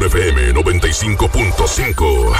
XFM 95.5.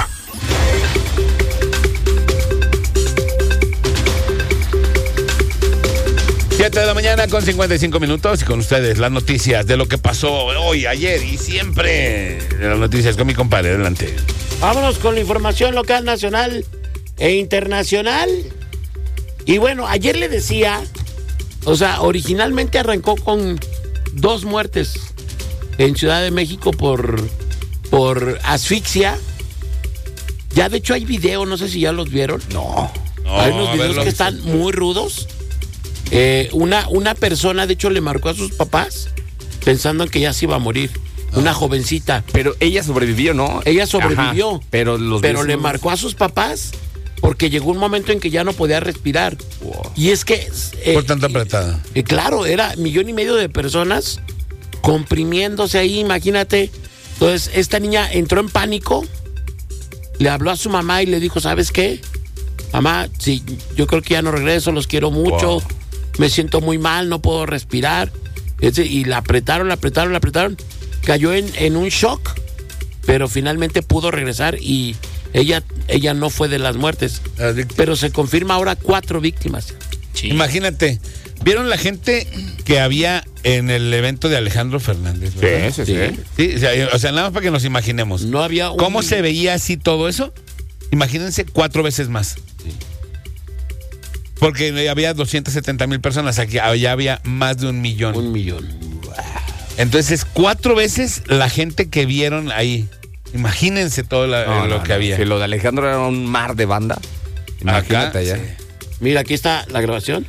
7 de la mañana con 55 minutos y con ustedes las noticias de lo que pasó hoy, ayer y siempre. Las noticias con mi compadre, adelante. Vámonos con la información local, nacional e internacional. Y bueno, ayer le decía, originalmente arrancó con 2 muertes en Ciudad de México por asfixia. Ya de hecho hay video, no sé si ya los vieron. No, hay unos videos que están muy rudos. Una persona, de hecho, le marcó a sus papás pensando en que ya se iba a morir. Una jovencita. Pero ella sobrevivió, ¿no? Ella sobrevivió. Ajá, pero le marcó a sus papás porque llegó un momento en que ya no podía respirar. Wow. Y es que... por tanto apretada. Claro, era 1.5 millones de personas comprimiéndose ahí, imagínate. Entonces, esta niña entró en pánico, le habló a su mamá y le dijo, ¿sabes qué? Mamá, sí, yo creo que ya no regreso, los quiero mucho. Wow. Me siento muy mal, no puedo respirar. Y la apretaron. Cayó en un shock, pero finalmente pudo regresar y ella no fue de las muertes. Pero se confirma ahora 4 víctimas. Sí. Imagínate, ¿vieron la gente que había en el evento de Alejandro Fernández? Sí. Sí, o sea, nada más para que nos imaginemos. No había ¿Cómo se veía así todo eso? Imagínense 4 veces más. Sí. Porque había 270,000 personas, aquí ya había más de 1 millón. 1 millón. Entonces, 4 veces la gente que vieron ahí. Imagínense todo lo que había. Si lo de Alejandro era un mar de banda. Imagínate acá, allá. Sí. Mira, aquí está la grabación.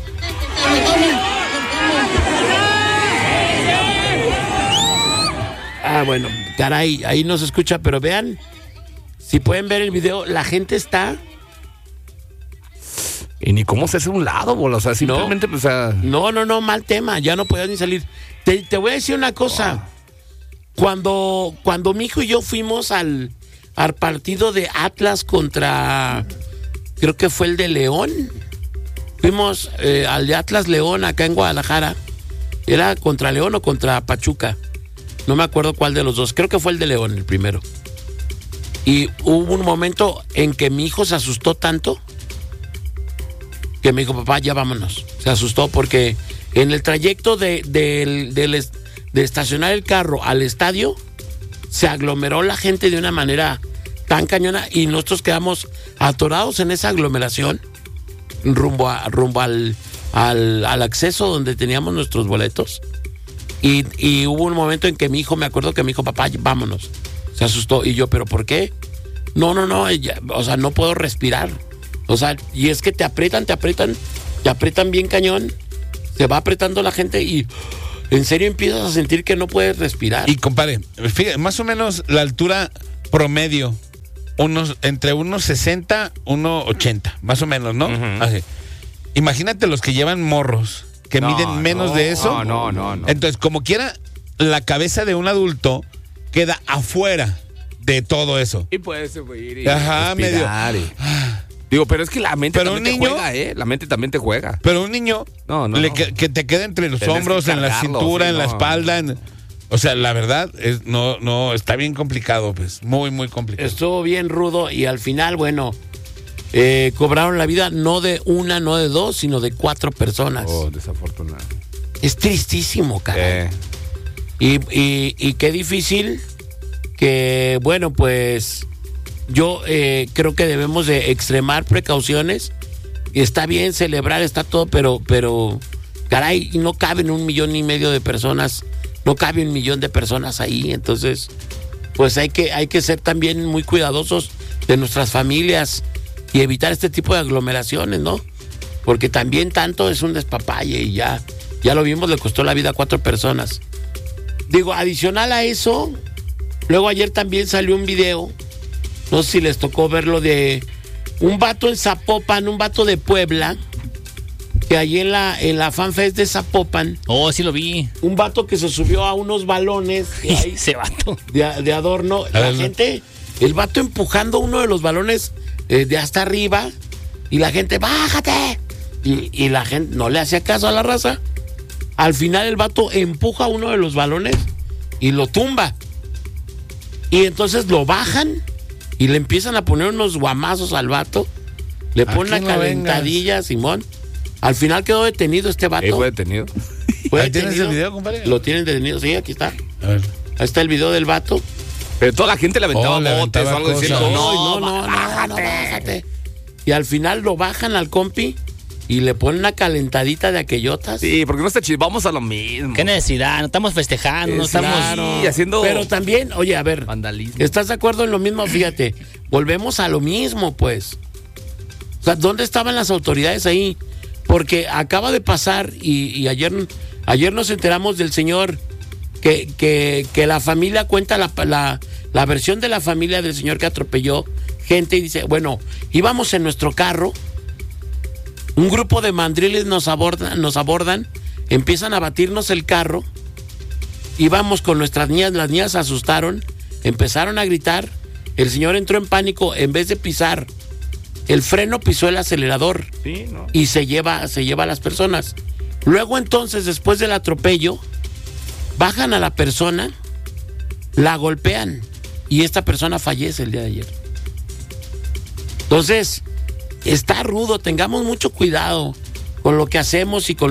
Bueno, caray, ahí no se escucha, pero vean, si pueden ver el video, la gente está... Y ni cómo se hace un lado, bola. O sea, simplemente, pues, No, mal tema. Ya no podías ni salir. Te voy a decir una cosa. Wow. Cuando mi hijo y yo fuimos al partido de Atlas contra... Creo que fue el de León. Fuimos al de Atlas León acá en Guadalajara. ¿Era contra León o contra Pachuca? No me acuerdo cuál de los dos. Creo que fue el de León, el primero. Y hubo un momento en que mi hijo se asustó tanto que me dijo, papá, ya vámonos. Se asustó porque en el trayecto de estacionar el carro al estadio se aglomeró la gente de una manera tan cañona y nosotros quedamos atorados en esa aglomeración rumbo al acceso donde teníamos nuestros boletos y hubo un momento en que mi hijo, me acuerdo que me dijo, papá, vámonos. Se asustó y yo, ¿pero por qué? No, no puedo respirar. Y es que te aprietan bien cañón, se va apretando la gente y en serio empiezas a sentir que no puedes respirar. Y compadre, fíjate, más o menos la altura promedio, entre 1.60, 1.80, más o menos, ¿no? Uh-huh. Así. Imagínate los que llevan morros, que miden menos de eso. No. Entonces, como quiera, la cabeza de un adulto queda afuera de todo eso. Y puedes subir y ajá, medio. Digo, pero es que la mente pero también te juega, ¿eh? La mente también te juega. Pero un niño que te quede entre los hombros, en la cintura, en la espalda. O sea, la verdad, no, está bien complicado, pues. Muy, muy complicado. Estuvo bien rudo y al final, bueno, cobraron la vida no de una, no de 2, sino de 4 personas. Oh, desafortunado. Es tristísimo, caray. Y qué difícil que, bueno, pues... Yo creo que debemos de extremar precauciones. Está bien celebrar, está todo, pero caray, no caben 1,5 millones de personas, no cabe 1 millón de personas ahí. Entonces, pues hay que ser también muy cuidadosos de nuestras familias y evitar este tipo de aglomeraciones, ¿no? Porque también tanto es un despapalle y ya lo vimos, le costó la vida a 4 personas. Digo, adicional a eso, luego ayer también salió un video. No sé si les tocó verlo de un vato en Zapopan, un vato de Puebla, que allí en la FanFest de Zapopan. Oh, sí lo vi. Un vato que se subió a unos balones. Ese vato. De adorno. La gente, el vato empujando uno de los balones de hasta arriba y la gente, ¡bájate! Y la gente no le hacía caso a la raza. Al final el vato empuja uno de los balones y lo tumba. Y entonces lo bajan y le empiezan a poner unos guamazos al vato. Le ponen Aquí una no calentadilla, Simón. Al final quedó detenido este vato. ¿Fue detenido? Fue ¿Ahí tienes detenido. el video, compadre? Lo tienen detenido, sí, aquí está. A ver. Ahí está el video del vato. Pero toda la gente le aventaba le botes aventaba o algo diciendo, cosas. No, bájate. Y al final lo bajan al compi y le ponen una calentadita de aquellotas. Sí, porque no está chido. Vamos a lo mismo. ¿Qué necesidad? No estamos festejando, no estamos... Claro. Sí, haciendo Pero también, oye, a ver, vandalismo. ¿estás de acuerdo en lo mismo? Fíjate, volvemos a lo mismo, pues. O sea, ¿dónde estaban las autoridades ahí? Porque acaba de pasar y ayer nos enteramos del señor que la familia cuenta la versión de la familia del señor que atropelló gente y dice, bueno, íbamos en nuestro carro, un grupo de mandriles nos abordan, empiezan a batirnos el carro, íbamos con nuestras niñas, las niñas se asustaron, empezaron a gritar, el señor entró en pánico, en vez de pisar el freno, pisó el acelerador. Sí, ¿no? Y se lleva a las personas. Luego entonces, después del atropello, bajan a la persona, la golpean y esta persona fallece el día de ayer. Entonces, está rudo, tengamos mucho cuidado con lo que hacemos y con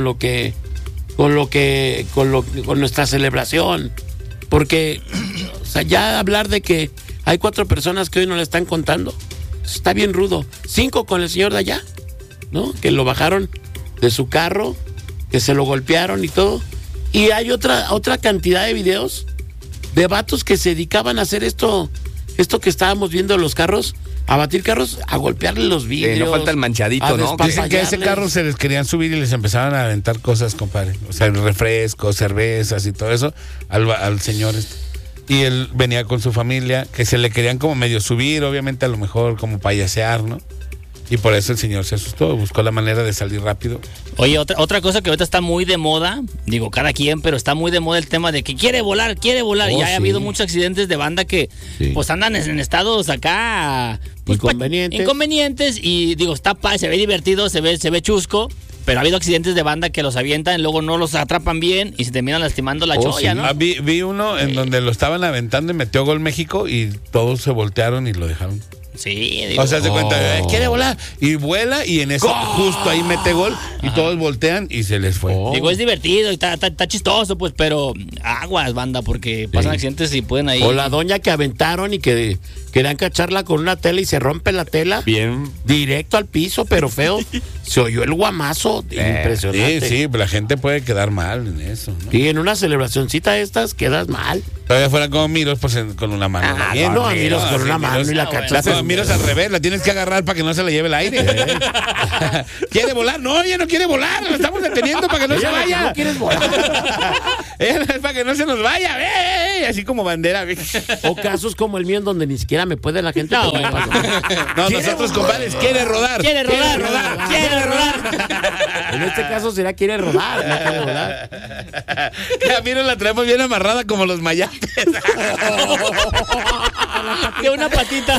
nuestra celebración. Porque, o sea, ya hablar de que hay 4 personas que hoy no le están contando, está bien rudo. 5 con el señor de allá, ¿no? Que lo bajaron de su carro, que se lo golpearon y todo. Y hay otra cantidad de videos de vatos que se dedicaban a hacer esto que estábamos viendo en los carros, a batir carros, a golpearle los vidrios. no falta el manchadito, ¿no? Dicen que a ese carro se les querían subir y les empezaban a aventar cosas, compadre. O sea, refrescos, cervezas y todo eso al señor. Y él venía con su familia, que se le querían como medio subir, obviamente a lo mejor como payasear, ¿no? Y por eso el señor se asustó, buscó la manera de salir rápido. Oye, otra cosa que ahorita está muy de moda, digo, cada quien, pero está muy de moda el tema de que quiere volar. Oh, y ha sí. habido muchos accidentes de banda que pues andan en estados acá pues, inconvenientes y digo, se ve divertido, se ve chusco, pero ha habido accidentes de banda que los avientan, luego no los atrapan bien y se terminan lastimando la cholla, sí. ¿no? Vi uno en donde lo estaban aventando y metió gol México y todos se voltearon y lo dejaron. Sí, digo. O sea, se cuenta, quiere volar y vuela y en eso justo ahí mete gol y todos voltean y se les fue. Digo, es divertido y está chistoso, pues, pero aguas, banda, porque pasan accidentes y pueden ahí. O la doña que aventaron y que querían cacharla con una tela y se rompe la tela. Bien. Directo al piso, pero feo. Se oyó el guamazo. Impresionante. Sí, la gente puede quedar mal en eso, ¿no? Y en una celebracioncita de estas quedas mal. Todavía fuera como Miros, pues con una mano. Bien, no, a Miros con una mano y la cachas. No, Miros al revés, la tienes que agarrar para que no se le lleve el aire. ¿Quiere volar? No, ella no quiere volar, la estamos deteniendo para que no se vaya. No quieres volar. Es para que no se nos vaya, así como bandera. O casos como el mío en donde ni siquiera me puede la gente. No, tomar paso. No, nosotros, compadres, quiere rodar. Quiere rodar. En este caso será quiere rodar, no quiere volar. A Miros la traemos bien amarrada como los mayapes. De una patita.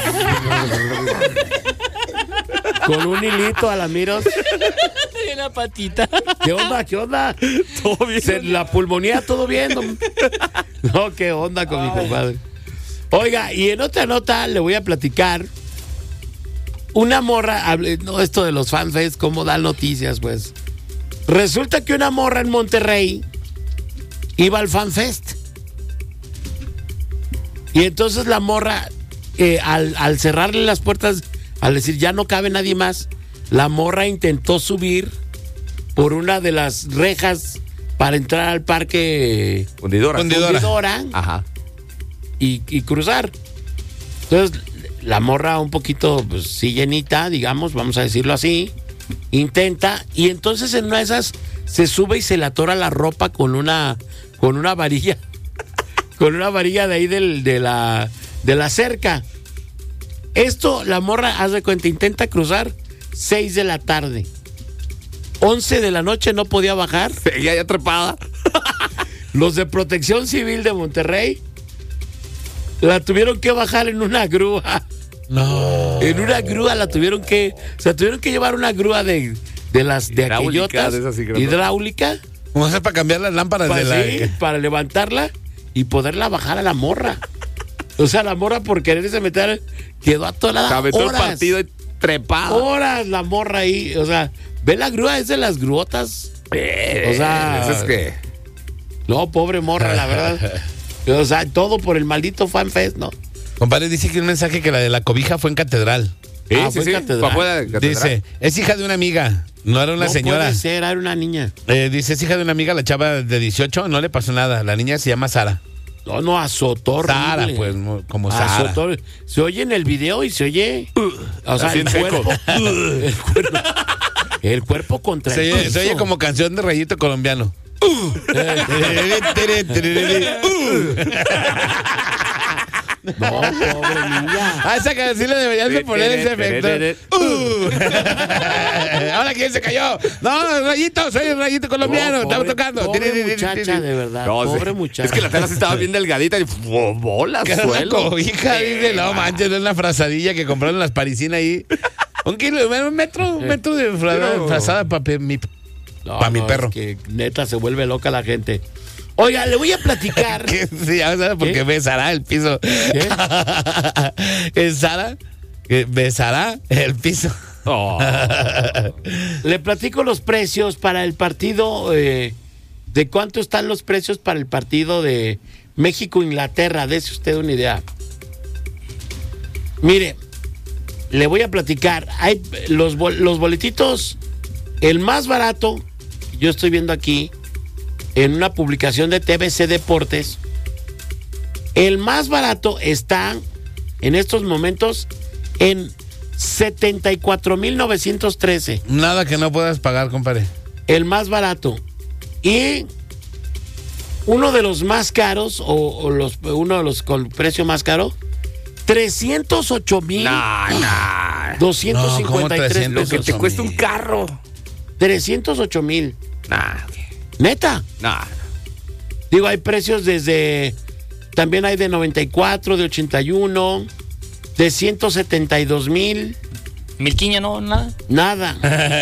Con un hilito a la Miros. De una patita. ¿Qué onda? Todo bien. La pulmonía, todo bien. No, qué onda con mi compadre. Oiga, y en otra nota le voy a platicar. Una morra, no, esto de los fanfests, cómo dan noticias, pues. Resulta que una morra en Monterrey iba al fanfest. Y entonces la morra, al cerrarle las puertas, al decir ya no cabe nadie más, la morra intentó subir por una de las rejas para entrar al parque Fundidora. Ajá. Y cruzar. Entonces, la morra un poquito, pues sí llenita, digamos, vamos a decirlo así, intenta, y entonces en una de esas se sube y se le atora la ropa con una varilla, con una varilla de ahí de la cerca. Esto, la morra, haz de cuenta, intenta cruzar 6 de la tarde. 11 de la noche no podía bajar. Seguía ya trepada. Los de Protección Civil de Monterrey la tuvieron que bajar en una grúa. No. En una grúa tuvieron que llevar una grúa de Hidráulica, aquellotas, de esas así grandes. hidráulica, ¿Cómo hacer para cambiar las lámparas de la... para levantarla y poderla bajar a la morra. O sea, la morra por quererse meter quedó atorada. Cabetó el partido y trepado. Horas la morra ahí. O sea, ve la grúa, es de las gruotas. O sea, eso es que... No, pobre morra, la verdad. O sea, todo por el maldito FanFest, ¿no? Compadre, dice que un mensaje que la de la cobija fue en catedral. Fue en catedral. Fue afuera de catedral. Dice, es hija de una amiga, no era una señora. Puede ser, era una niña. Dice, es hija de una amiga, la chava de 18, no le pasó nada. La niña se llama Sara. No, azotó horrible. Sara, pues, como Sara. Azotó. Se oye en el video y se oye... O sea, el cuerpo, el cuerpo contra el piso. Se oye como canción de Rayito Colombiano. No, pobre niña. A esa canción le deberían de poner ese efecto. Ahora, ¿quién se cayó? No, Rayito, soy el Rayito Colombiano. Estamos tocando. Pobre muchacha, de verdad. No, pobre sí. muchacha. Es que la tela sí estaba bien delgadita y bola al suelo. Cobija, dice, no manches, es una frazadilla que compraron las parisinas ahí. Un metro de frazada para mi perro. Es que neta se vuelve loca la gente. Oiga, le voy a platicar. Sí, ¿sabes? Porque besará el piso. ¿Qué? ¿Es Sara? Besará el piso. Oh. Le platico los precios para el partido. ¿De cuánto están los precios para el partido de México-Inglaterra? Dese usted una idea. Mire, le voy a platicar. Hay los boletitos, el más barato, yo estoy viendo aquí, en una publicación de TVC Deportes, el más barato está en estos momentos en 74,913. Nada que no puedas pagar, compadre. El más barato. Y uno de los más caros, uno de los con precio más caro, 308,000. Nah. 253 No, pesos. Que te cuesta un carro. 308,000. Nah. Neta. Nah. Digo, hay precios desde... También hay de 94, de 81, de 172,000. ¿Milquiña no? Nada. Nada.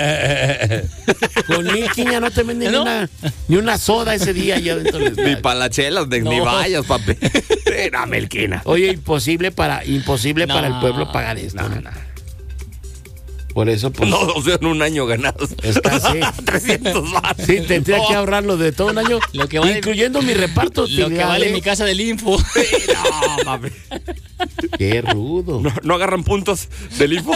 Con 1,500 no te venden ¿No? ni una soda ese día allá dentro del Ni estadio. para las chelas, ni vayas, papi. Era melquina. Oye, imposible para el pueblo pagar esto. No, ¿no? no. Por eso, pues... No, o sea, en un año ganados. Es casi 300 baros. Sí, tendría que ahorrarlo de todo un año, Lo que vale- incluyendo mi reparto. Lo que vale mi casa del Info. No, papi. Qué rudo. No agarran puntos del info.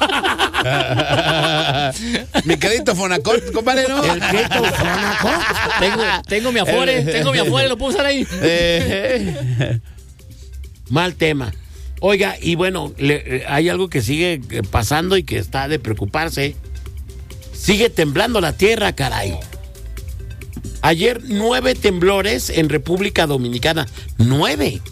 Mi crédito Fonacot, compadre, ¿no? El crédito Fonacot. Tengo mi Afore, lo puedo usar ahí. Mal tema. Oiga, y bueno, hay algo que sigue pasando y que está de preocuparse. Sigue temblando la tierra, caray. Ayer 9 temblores en República Dominicana. 9.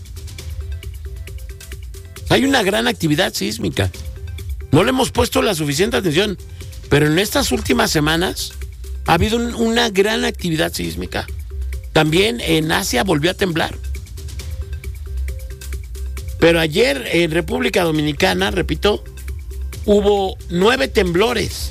Hay una gran actividad sísmica. No le hemos puesto la suficiente atención, pero en estas últimas semanas ha habido una gran actividad sísmica. También en Asia volvió a temblar. Pero ayer en República Dominicana, repito, hubo 9 temblores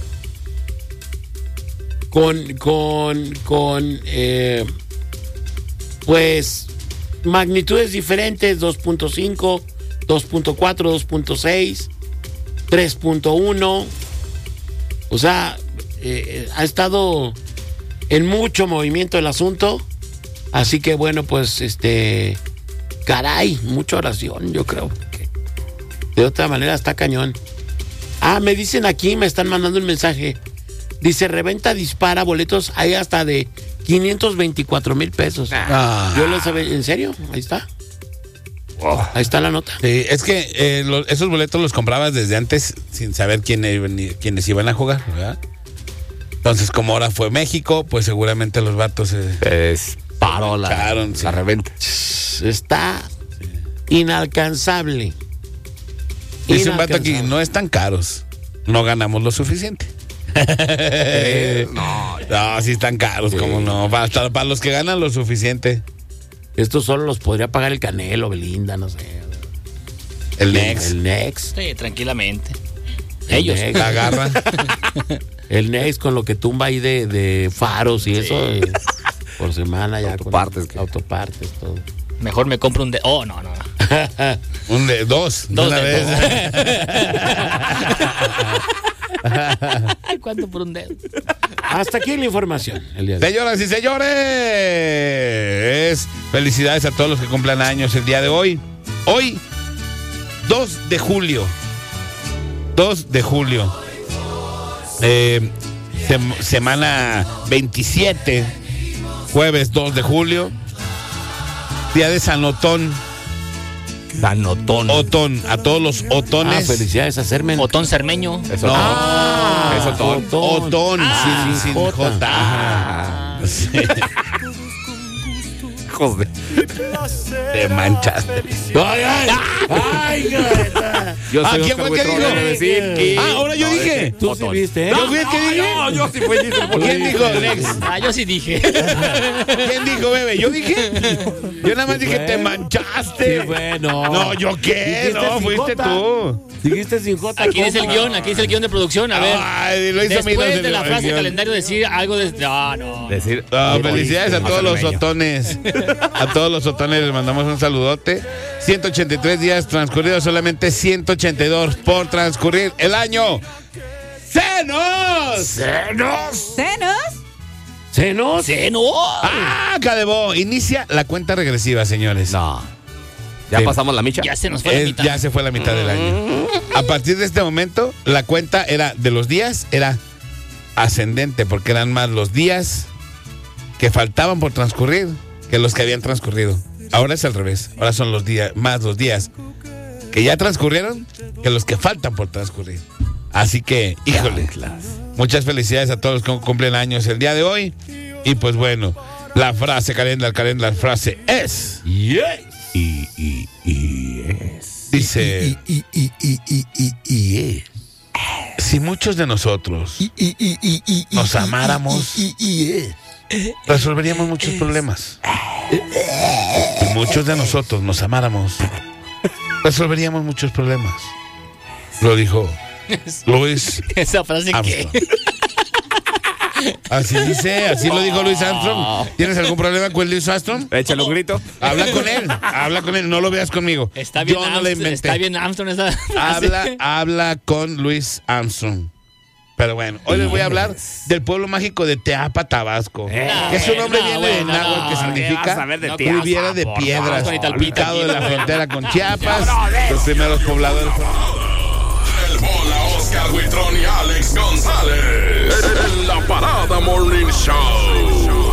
pues magnitudes diferentes, 2.5, 2.4, 2.6, 3.1. O sea, ha estado en mucho movimiento el asunto. Así que bueno, pues caray, mucha oración, yo creo que de otra manera está cañón. Me dicen aquí, me están mandando un mensaje. Dice, reventa dispara boletos, hay hasta de 524,000 pesos. Yo lo sabía, ¿en serio? Ahí está. Ahí está la nota. Sí, es que esos boletos los comprabas desde antes sin saber quiénes iban a jugar, ¿verdad? Entonces, como ahora fue México, pues seguramente los vatos Paró la reventa. Está inalcanzable. Dice un vato aquí, no están caros. No ganamos lo suficiente. No, sí están caros, Sí. ¿cómo no? Para los que ganan lo suficiente. Estos solo los podría pagar el Canelo, Belinda, no sé. El Next. El Next. Sí, tranquilamente. El Ellos. Next. La agarran. El Next con lo que tumba ahí de faros y eso. Por semana ya. Autopartes, Autopartes, todo. Mejor me compro un dedo. Oh, no. Dos. Dos una dedos. vez. ¿Cuánto por un dedo? Hasta aquí la información. El día de hoy. Señoras y señores, felicidades a todos los que cumplan años el día de hoy. Hoy, 2 de julio. 2 de julio. Semana 27, jueves 2 de julio. Día de San Otón. Otón, a todos los otones. Felicidades a Sermen. Otón Cermeño. Eso No. es Otón. Otón, sin J. J. Sí. Hijos de... Te manchaste. Ay, Yo soy ¿quién Oscar fue el que Buitrón, dijo? quiero decir que... Ahora yo dije. Tú sí viste, ¿eh? ¿Yo fui el que dije? No, yo sí fui. ¿Quién dijo, Lex? Yo sí dije. ¿Quién dijo, bebé? ¿Yo dije? Yo nada más dije, te manchaste. Sí, bueno. No, ¿yo qué? Dijiste No, sin fuiste J. tú. Dijiste sin J. Aquí es el guión, de producción. A ver. Ay, lo hizo Después de la frase guión. calendario decir algo de... No. Decir... Felicidades a todos los otones. A todos los otones les mandamos un saludote. 183 días transcurridos, solamente 182 por transcurrir el año. ¡Senos! Cadebo, inicia la cuenta regresiva, señores. No. ¿Ya Sí. pasamos la micha? Ya se nos fue la mitad. Ya se fue la mitad del año. A partir de este momento, la cuenta era de los días, era ascendente, porque eran más los días que faltaban por transcurrir que los que habían transcurrido. Ahora es al revés. Ahora son los días, más los días que ya transcurrieron que los que faltan por transcurrir. Así que, híjole, muchas felicidades a todos los que cumplen años el día de hoy. Y pues bueno, la frase calendar, frase es... Yes. Dice, si muchos de nosotros nos amáramos, resolveríamos muchos problemas. Si muchos de nosotros nos amáramos, resolveríamos muchos problemas. Lo dijo Louis Esa frase Armstrong. que... Así dice, así lo dijo Louis Armstrong. ¿Tienes algún problema con Louis Armstrong? Échale un grito. Habla con él, no lo veas conmigo. Está bien, Yo no le inventé. está bien Armstrong esa frase. Habla con Louis Armstrong. Pero bueno, hoy les voy a hablar del pueblo mágico de Teapa, Tabasco. Que su nombre viene de náhuatl, que ¿qué vas a significa ver de pliviera de Teapa, piedras, por favor? ubicado en la frontera con Chiapas. Los primeros pobladores El Bola, Oscar Buitrón y Alex González. En la Parada Morning Show.